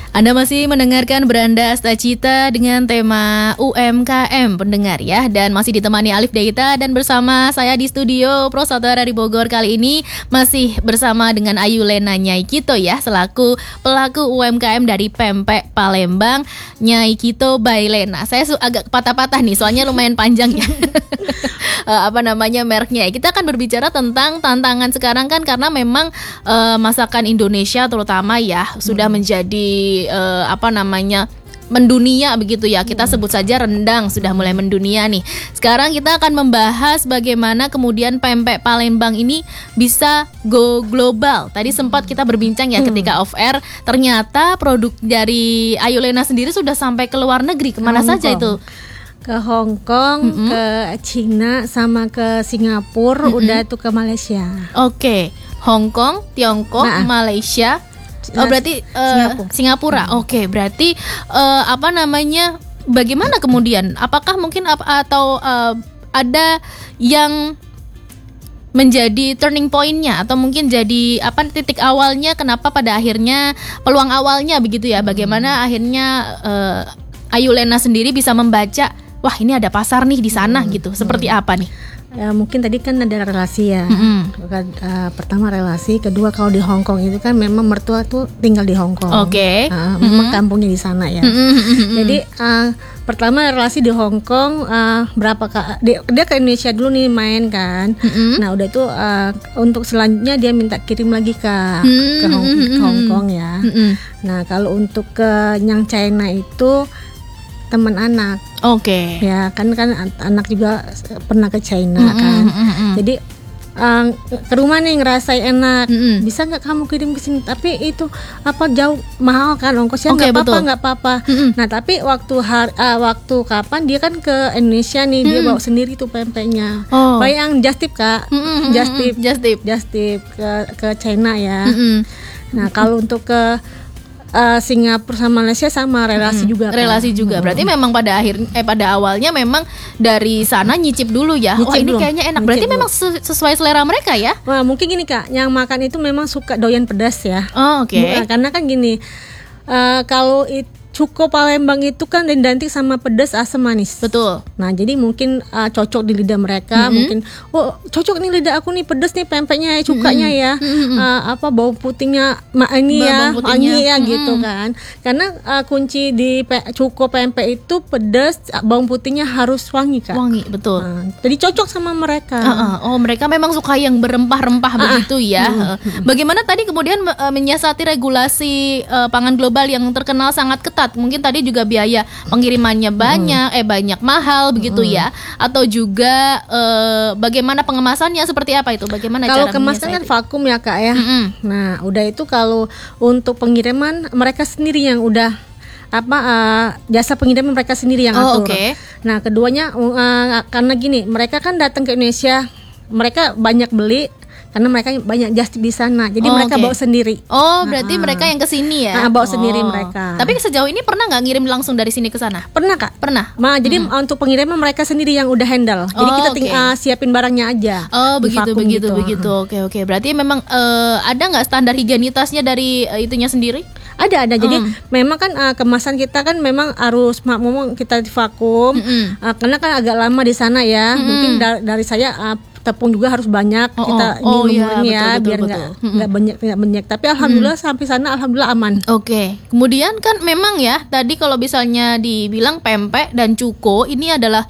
Anda masih mendengarkan Beranda Astacita dengan tema UMKM pendengar ya. Dan masih ditemani Alif Deita dan bersama saya di studio Pro 1 dari Bogor. Kali ini masih bersama dengan Ayu Lena Nyai Kito ya, selaku pelaku UMKM dari Pempek Palembang. Nyai Kito by Lena. Saya agak patah-patah nih soalnya lumayan panjang ya. Mereknya. Kita akan berbicara tentang tantangan sekarang kan, karena memang masakan Indonesia terutama ya sudah menjadi mendunia begitu ya. Kita sebut saja rendang sudah mulai mendunia nih. Sekarang kita akan membahas bagaimana kemudian pempek Palembang ini bisa go global. Tadi sempat kita berbincang ya ketika off air, ternyata produk dari Ayu Lena sendiri sudah sampai ke luar negeri. Kemana saja itu? Ke Hong Kong, ke Cina, sama ke Singapura, udah tuh ke Malaysia. Oke, Hong Kong, Tiongkok, Malaysia. Berarti Singapura. Oke, berarti bagaimana kemudian? Apakah mungkin atau ada yang menjadi turning point-nya atau mungkin jadi titik awalnya kenapa pada akhirnya peluang awalnya begitu ya? Bagaimana akhirnya Ayu Lena sendiri bisa membaca, wah ini ada pasar nih di sana gitu. Seperti apa nih? Ya, mungkin tadi kan ada relasi ya. Pertama relasi, kedua kalau di Hong Kong itu kan memang mertua tuh tinggal di Hong Kong. Oke. Memang kampungnya di sana ya. Jadi pertama relasi di Hong Kong, dia ke Indonesia dulu nih main kan. Nah udah itu untuk selanjutnya dia minta kirim lagi ke Hong Kong ya. Nah kalau untuk ke yang China itu teman anak. Oke. Ya kan anak juga pernah ke China kan. Jadi ke rumah nih ngerasain enak. Bisa nggak kamu kirim ke sini? Tapi itu jauh mahal kan ongkosnya. Nggak apa-apa. Nah tapi waktu kapan dia kan ke Indonesia nih, dia bawa sendiri tuh pempeknya. Bayang just tip Kak. Just tip ke China ya. Nah kalau untuk ke Singapura sama Malaysia sama relasi juga kan? Relasi juga. Berarti memang pada awalnya memang dari sana nyicip dulu ya. Ini kayaknya enak. Berarti memang sesuai selera mereka ya. Wah, mungkin gini Kak, yang makan itu memang suka doyan pedas ya. Oke. Karena kan gini, kalau cuko Palembang itu kan identik sama pedas, asam, manis. Betul. Nah jadi mungkin cocok di lidah mereka. Mungkin cocok nih lidah aku nih, pedas nih pempeknya, cukanya ya. Bawang putihnya wangi ya gitu kan. Karena kunci di cuko pempek itu pedas, bawang putihnya harus wangi Kak. Wangi, betul. Jadi cocok sama mereka. Mereka memang suka yang berempah-rempah begitu ya. Bagaimana tadi kemudian menyiasati regulasi pangan global yang terkenal sangat ketat? Mungkin tadi juga biaya pengirimannya banyak mahal begitu ya, atau juga bagaimana pengemasannya seperti apa itu? Bagaimana kalau kemasan kan vakum ya Kak ya. Nah udah itu kalau untuk pengiriman mereka sendiri yang udah jasa pengiriman mereka sendiri yang atur. Nah keduanya karena gini, mereka kan datang ke Indonesia, mereka banyak beli karena mereka banyak just tip di sana. Jadi mereka bawa sendiri. Berarti mereka yang ke sini ya. Bawa sendiri mereka. Tapi sejauh ini pernah nggak ngirim langsung dari sini ke sana? Pernah Kak. Pernah. Jadi untuk pengiriman mereka sendiri yang udah handle. Jadi kita tinggal siapin barangnya aja. Begitu. Oke. Berarti memang ada nggak standar higienitasnya dari itunya sendiri? Ada. Jadi memang kan kemasan kita kan memang harus kita di vakum. Karena kan agak lama di sana ya. Mungkin dari saya tepung juga harus banyak kita biar nggak banyak. Tapi alhamdulillah sampai sana alhamdulillah aman. Oke. Kemudian kan memang ya tadi kalau misalnya dibilang pempek dan cuko ini adalah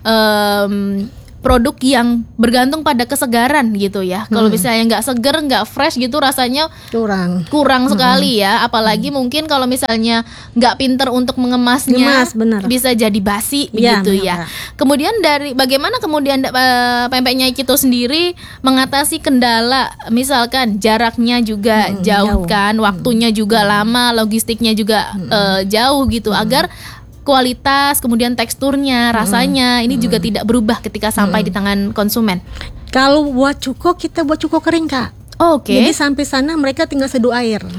produk yang bergantung pada kesegaran gitu ya. Kalau misalnya nggak seger, nggak fresh gitu rasanya kurang sekali ya. Apalagi mungkin kalau misalnya nggak pinter untuk mengemasnya, bisa jadi basi begitu ya. Kemudian bagaimana kemudian pempeknya Kito sendiri mengatasi kendala, misalkan jaraknya juga jauh kan, waktunya juga lama, logistiknya juga jauh gitu, agar kualitas, kemudian teksturnya, rasanya ini juga tidak berubah ketika sampai di tangan konsumen. Kalau buat cuko, kita buat cuko kering Kak. Jadi sampai sana mereka tinggal seduh air.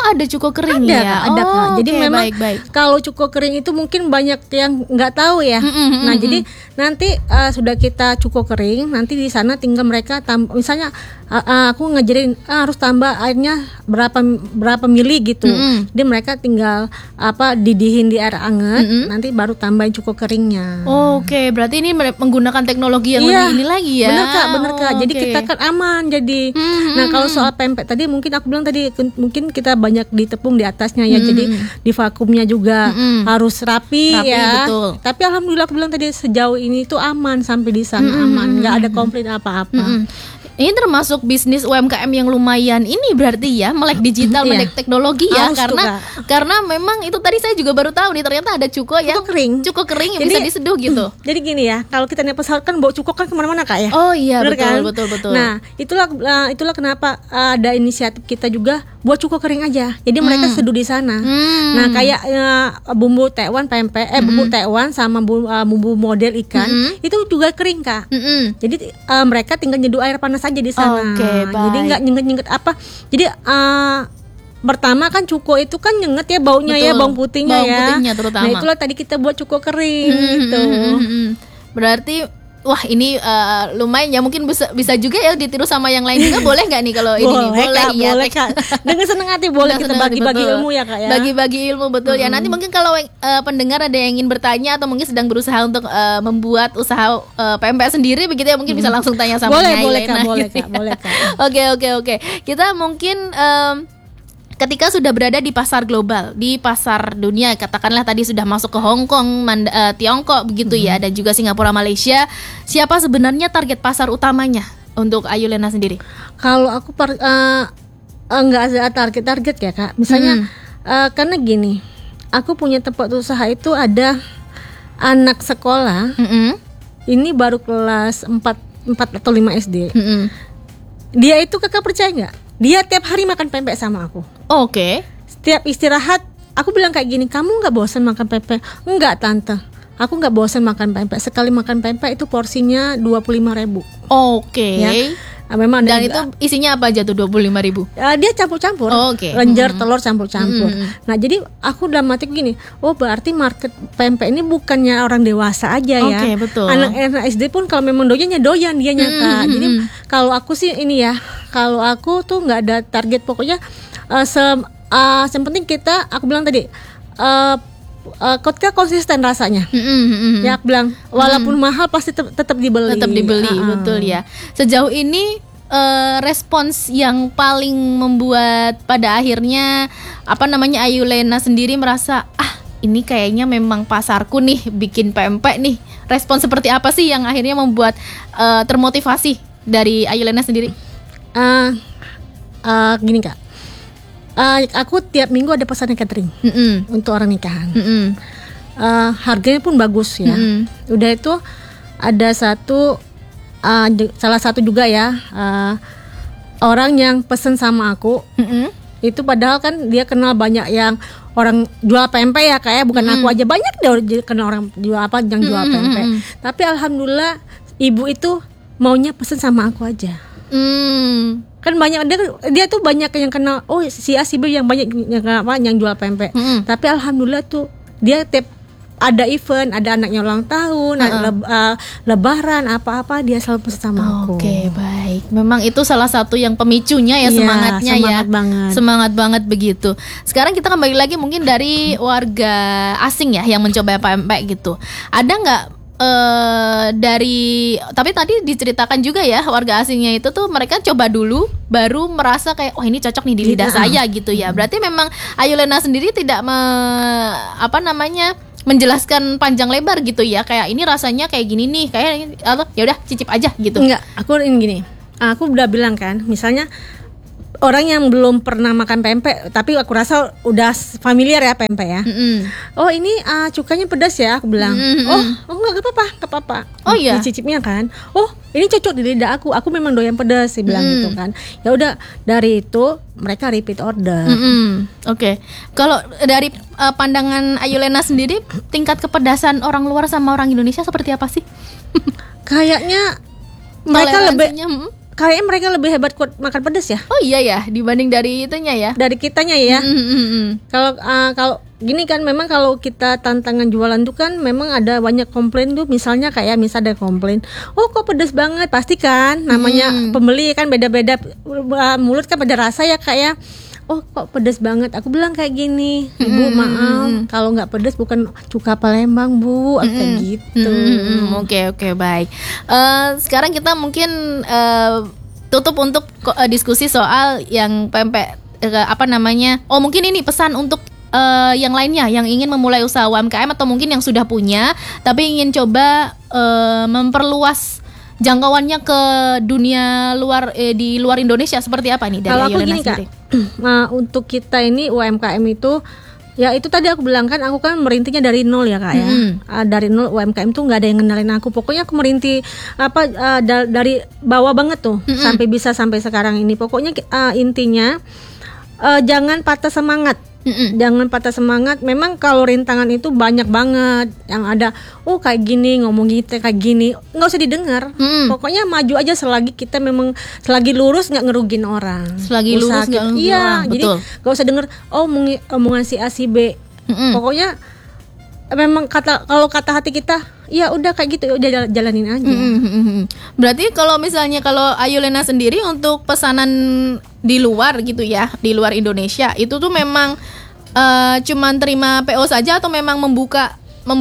ada cuko kering ya? Ada Kak. Jadi memang baik. Kalau cuko kering itu mungkin banyak yang nggak tahu ya. Nah jadi nanti sudah kita cuko kering, nanti di sana tinggal mereka misalnya aku ngajarin harus tambah airnya berapa mili gitu. Jadi mereka tinggal didihin di air hangat, nanti baru tambahin cuko keringnya. Oke, berarti ini menggunakan teknologi yang lebih ini lagi ya. Bener kak. Jadi kita kan aman jadi. Nah kalau soal pempek tadi mungkin aku bilang tadi mungkin kita banyak ditepung di atasnya ya. Jadi di vakumnya juga harus rapi ya. Betul. Tapi alhamdulillah aku bilang tadi sejauh ini tuh aman sampai di sana aman, nggak ada komplain apa-apa. Ini termasuk bisnis UMKM yang lumayan ini berarti ya, melek digital, melek teknologi ya. Karena memang itu tadi saya juga baru tahu nih, ternyata ada cuko yang cuko kering yang bisa diseduh gitu. Jadi gini ya, kalau kita naik pesawat kan bawa cuko kan kemana-mana Kak ya. Oh iya, betul, kan? betul. Nah itulah kenapa ada inisiatif kita juga buat cuko kering aja. Jadi mereka seduh di sana. Nah kayak bumbu tekwan pempek, bumbu tekwan sama bumbu model ikan itu juga kering Kak. Jadi mereka tinggal nyeduh air panas aja di sana. Jadi nggak nyenget apa. Jadi pertama kan cuko itu kan nyenget ya baunya. Betul. Ya bawang putihnya terutama. Nah itulah tadi kita buat cuko kering gitu. Berarti wah ini lumayan ya, mungkin bisa juga ya ditiru sama yang lain juga. Boleh nggak nih kalau ini boleh Kak. Dengan senang hati boleh kita bagi-bagi ilmu ya Kak ya. Bagi-bagi ilmu betul ya. Nanti mungkin kalau pendengar ada yang ingin bertanya atau mungkin sedang berusaha untuk membuat usaha pempek sendiri begitu ya, mungkin bisa langsung tanya sama Boleh Kak. Oke. Kita mungkin ketika sudah berada di pasar global, di pasar dunia, katakanlah tadi sudah masuk ke Hong Kong, Tiongkok begitu ya, dan juga Singapura, Malaysia, siapa sebenarnya target pasar utamanya untuk Ayulena sendiri? Kalau aku nggak ada target ya Kak. Misalnya karena gini, aku punya tempat usaha itu ada anak sekolah, ini baru kelas 4 atau 5 SD. Dia itu Kakak percaya nggak? Dia tiap hari makan pempek sama aku. Oke. Setiap istirahat aku bilang kayak gini, kamu nggak bosan makan pempek? Enggak tante, aku nggak bosan makan pempek. Sekali makan pempek itu porsinya 25.000. Oke. Ya. Nah, memang dan itu isinya apa aja tuh 25.000? Dia campur-campur. Lenjer telur campur-campur. Nah jadi aku udah mati gini. Oh berarti market pempek ini bukannya orang dewasa aja ya. Oke, betul. Anak SD pun kalau memang doyannya doyan dia nyangka. Jadi kalau aku sih ini ya, kalau aku tuh nggak ada target, pokoknya yang penting aku bilang tadi kita konsisten rasanya. Ya aku bilang walaupun mahal pasti tetap dibeli. Betul ya. Sejauh ini respons yang paling membuat pada akhirnya Ayulena sendiri merasa ini kayaknya memang pasarku nih, bikin pempek nih. Respon seperti apa sih yang akhirnya membuat termotivasi dari Ayulena sendiri? Gini Kak, aku tiap minggu ada pesanan catering untuk orang nikahan. Harganya pun bagus ya. Udah itu ada salah satu juga ya orang yang pesen sama aku. Itu padahal kan dia kenal banyak yang orang jual pempek ya kayak bukan aku aja, banyak dia kenal orang yang jual pempek. Tapi alhamdulillah ibu itu maunya pesen sama aku aja. Kan banyak dia tuh banyak yang kenal, si A si B yang banyak yang jual pempek. Tapi alhamdulillah tuh dia ada event, ada anaknya ulang tahun, ada lebaran apa-apa dia selalu pesan sama aku. Oke, baik. Memang itu salah satu yang pemicunya ya, semangatnya semangat banget begitu. Sekarang kita kembali lagi mungkin dari warga asing ya yang mencoba pempek gitu. Ada nggak tapi tadi diceritakan juga ya warga asingnya itu tuh mereka coba dulu baru merasa kayak ini cocok nih di lidah saya gitu ya. Berarti memang Ayulena sendiri tidak menjelaskan panjang lebar gitu ya, kayak ini rasanya kayak gini nih, kayak atau ya udah cicip aja gitu. Enggak, aku gini. Aku udah bilang kan, misalnya orang yang belum pernah makan pempek tapi aku rasa udah familiar ya pempek ya. Oh ini cukanya pedas ya, aku bilang. Enggak apa-apa. Oh iya. Dicicipnya kan. Oh ini cocok di lidah aku memang doyan pedas sih bilang gitu kan. Ya udah dari itu mereka repeat order. Oke. Kalau dari pandangan Ayulena sendiri, tingkat kepedasan orang luar sama orang Indonesia seperti apa sih? Kayaknya mereka kayaknya mereka lebih hebat kuat makan pedas ya. Oh iya ya, dibanding dari itunya ya. Dari kitanya ya. Kalau gini kan, memang kalau kita tantangan jualan tuh kan memang ada banyak komplain tuh, misalnya ada komplain, oh kok pedas banget, pasti kan namanya pembeli kan beda-beda mulut kan beda rasa ya Kak ya. Oh kok pedas banget, aku bilang kayak gini, Ibu maaf kalau nggak pedas bukan cuka Palembang Bu, kayak gitu. Oke, baik. Sekarang kita mungkin tutup untuk diskusi soal yang pempek Oh mungkin ini pesan untuk yang lainnya yang ingin memulai usaha UMKM atau mungkin yang sudah punya tapi ingin coba memperluas jangkauannya ke dunia luar di luar Indonesia, seperti apa nih dari Kalau aku Ayolena gini sendiri? Kak, untuk kita ini UMKM itu ya itu tadi aku bilang kan, aku kan merintinya dari nol ya Kak ya. Dari nol UMKM tuh nggak ada yang kenalin aku. Pokoknya aku merinti dari bawah banget tuh sampai sekarang ini. Pokoknya intinya jangan patah semangat. Jangan patah semangat. Memang kalau rintangan itu banyak banget yang ada. Oh kayak gini, ngomong gitu kayak gini, nggak usah didengar. Pokoknya maju aja selagi kita memang selagi lurus, nggak ngerugin orang. Selagi lurus nggak ngerugin orang. Jadi nggak usah denger omongan si A si B. Pokoknya memang kalau kata hati kita, ya udah kayak gitu, udah jalanin aja. Berarti kalau Ayolena sendiri untuk pesanan di luar gitu ya, di luar Indonesia itu tuh memang cuman terima PO saja atau memang membuka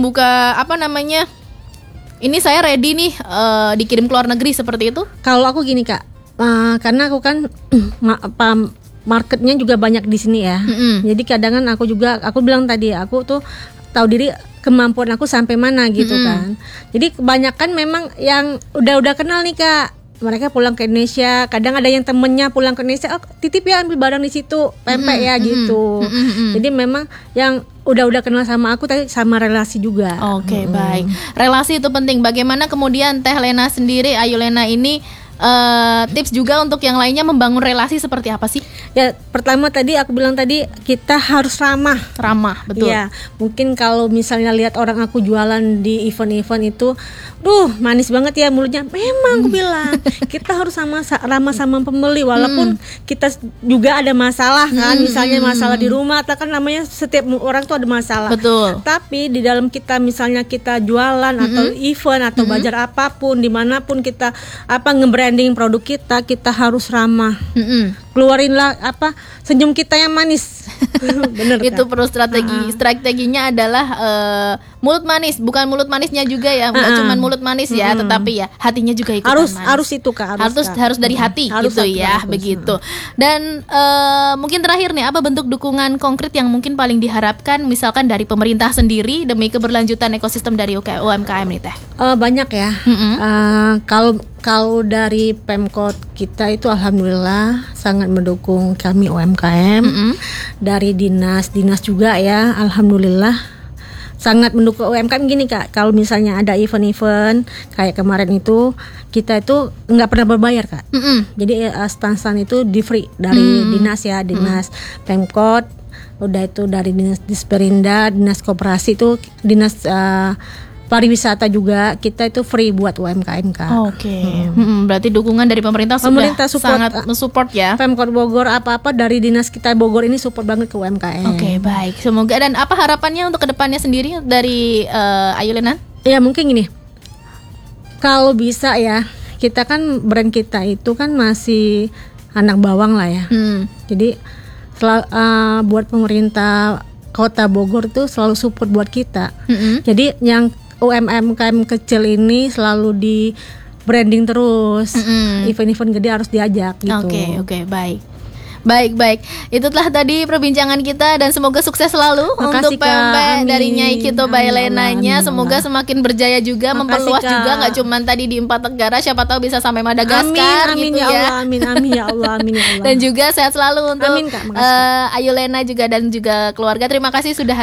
ini saya ready nih dikirim ke luar negeri seperti itu? Kalau aku gini Kak, karena aku kan marketnya juga banyak di sini ya. Jadi kadang aku bilang tadi, aku tuh tahu diri kemampuan aku sampai mana gitu kan. Jadi kebanyakan memang yang udah kenal nih Kak, mereka pulang ke Indonesia. Kadang ada yang temennya pulang ke Indonesia, oh titip ya ambil barang di situ pempek ya gitu. Jadi memang yang udah kenal sama aku, tapi sama relasi juga. Oke, baik. Relasi itu penting. Bagaimana kemudian Teh Lena sendiri, Ayolena ini tips juga untuk yang lainnya membangun relasi seperti apa sih? Ya pertama tadi aku bilang tadi, kita harus ramah, betul. Ya mungkin kalau misalnya lihat orang aku jualan di event-event itu, manis banget ya mulutnya. Memang aku bilang kita harus ramah sama pembeli, walaupun kita juga ada masalah kan, misalnya masalah di rumah, atau kan namanya setiap orang tuh ada masalah. Betul. Tapi di dalam kita misalnya kita jualan atau event atau bazar apapun, dimanapun kita nge-branding produk kita harus ramah. Keluarinlah senyum kita yang manis. Bener kan? Itu perlu strateginya adalah mulut manis, bukan mulut manisnya juga ya, bukan cuma mulut manis ya, tetapi ya hatinya juga ikutan manis. Harus itu Kak, harus dari hati gitu ya, begitu. Dan mungkin terakhir nih, apa bentuk dukungan konkret yang mungkin paling diharapkan misalkan dari pemerintah sendiri demi keberlanjutan ekosistem dari UMKM nih Teh? Banyak ya. Kalau dari Pemkot kita itu alhamdulillah sangat mendukung kami UMKM. Dari dinas juga ya, alhamdulillah sangat mendukung UMKM. Gini Kak, kalau misalnya ada event-event kayak kemarin itu, kita itu nggak pernah berbayar Kak. Jadi stand itu di free dari dinas ya, dinas Pemkot, udah itu dari dinas Disperinda, dinas koperasi itu, dinas pariwisata juga, kita itu free buat UMKM Kak. Oke. Berarti dukungan dari pemerintah sangat mensupport ya. Pemkot Bogor apa-apa dari dinas kita Bogor ini support banget ke UMKM. Oke, baik. Semoga. Dan apa harapannya untuk kedepannya sendiri dari Ayolena? Ya mungkin gini, kalau bisa ya, kita kan brand kita itu kan masih anak bawang lah ya. Jadi buat pemerintah Kota Bogor tuh selalu support buat kita. Jadi yang UMKM kecil ini selalu di branding terus, event-event gede harus diajak gitu. Oke, baik. Itu telah tadi perbincangan kita, dan semoga sukses selalu untuk pempek dari Nyai Kito by Lenanya. Semoga semakin berjaya juga, memperluas juga, nggak cuma tadi di 4 negara, siapa tahu bisa sampai Madagaskar. Amin gitu ya Allah, amin ya Allah. Dan juga sehat selalu untuk Ayolena juga dan juga keluarga. Terima kasih sudah